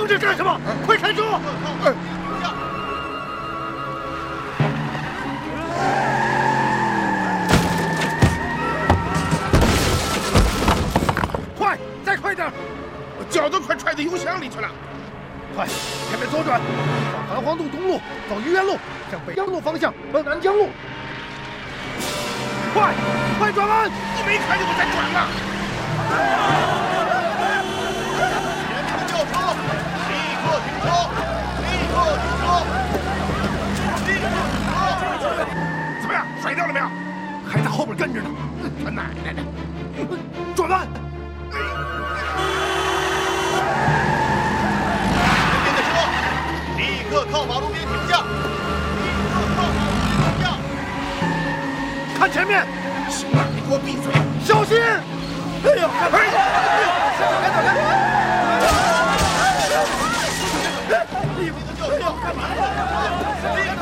愣着干什么？快开车！快，再快点！ 我脚都快踹到油箱里去了。 快，前面左转，往繁华路东路，走愚园路，向北江路方向奔南江路。快，快转弯！ 你没看见我在转吗？ 前面的轿车，立刻停车！立刻停车！ 怎么样？甩掉了没有？ 还在后边跟着呢。 他奶奶的！ 转弯！ 前面的车，立刻靠马路边停下！立刻靠马路边停下！ 看前面！ 行了，你给我闭嘴！ 小心！哎呀！哎呀！ 你们的轿车干嘛呀？